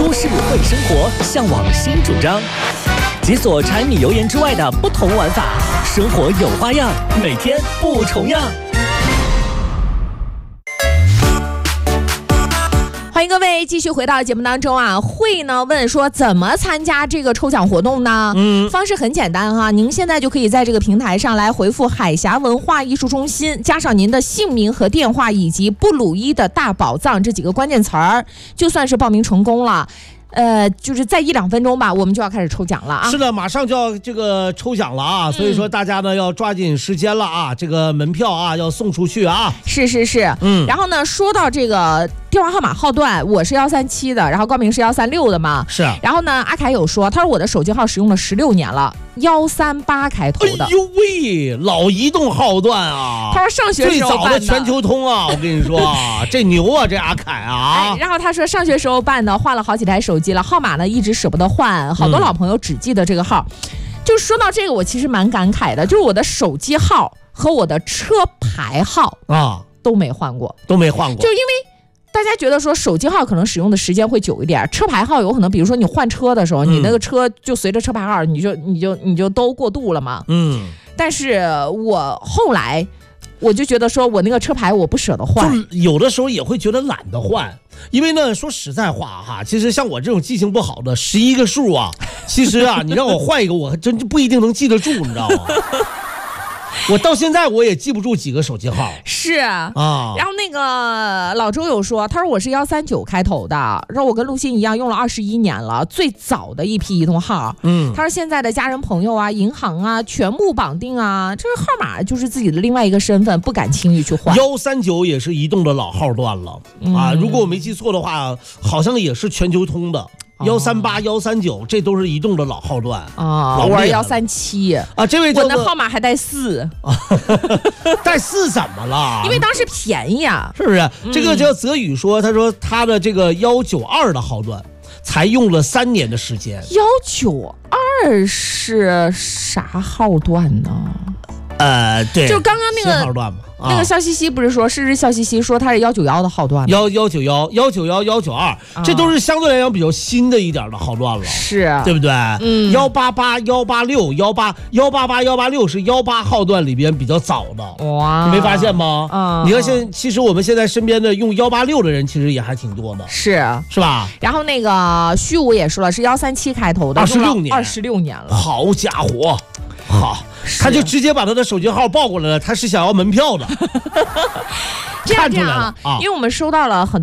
都市会生活，向往新主张，解锁柴米油盐之外的不同玩法，生活有花样，每天不重样。 欢迎各位继续回到节目当中啊！会呢问说怎么参加这个抽奖活动呢？方式很简单哈，您现在就可以在这个平台上来回复海峡文化艺术中心，加上您的姓名和电话以及布鲁伊的大宝藏这几个关键词儿，就算是报名成功了。就是在1-2分钟吧，我们就要开始抽奖了啊！ 是的，马上就要这个抽奖了啊！所以说大家呢要抓紧时间了啊！这个门票啊要送出去啊！ 是，然后呢，说到这个电话号码号段，我是137的，然后高明是136的嘛。 是。 然后呢，阿凯有说，他说我的手机号使用了16年了，138开头的。 哎呦喂，老移动号段啊！ 他说上学时候最早的全球通啊！我跟你说啊，这牛啊，这阿凯啊！ 然后他说上学时候办的，换了好几台手机了，号码呢一直舍不得换，好多老朋友只记得这个号。就说到这个，我其实蛮感慨的，就是我的手机号和我的车牌号啊都没换过， 就因为大家觉得说手机号可能使用的时间会久一点，车牌号有可能，比如说你换车的时候，你那个车就随着车牌号，你就都过渡了嘛。但是我后来我就觉得说我那个车牌我不舍得换， 就有的时候也会觉得懒得换，因为呢说实在话哈，其实像我这种记性不好的11个数啊，其实啊你让我换一个我还真不一定能记得住，你知道吗？我到现在我也记不住几个手机号。 是啊，然后那个老周有说，他说我是139开头的，然后我跟陆鑫一样用了21年了，最早的一批移动号。他说现在的家人朋友啊、银行啊全部绑定啊，这个号码就是自己的另外一个身份，不敢轻易去换。 139也是移动的老号段了啊，如果我没记错的话，好像也是全球通的。138、139，这都是移动的老号段啊。我是137 啊，这位我的号码还带4， 带4怎么了？ 因为当时便宜啊， 是不是？这个叫泽宇说，他说他的这个192的号段才用了3年的时间。 192是啥号段呢？ 对， 就刚刚那个号段嘛。 那个笑嘻嘻不是说，是笑嘻嘻说他是191的号段 ，191、191、192，这都是相对来讲比较新的一点的号段了， 是， 对不对？188、186、188、186是18号段里边比较早的，哇，你没发现吗？你看其实我们现在身边的用186的人其实也还挺多的， 是吧？ 然后那个虚无也说了，是137开头的，26年了， 好家伙！好，他就直接把他的手机号报过来了，他是想要门票的。 这样啊，因为我们收到了很多。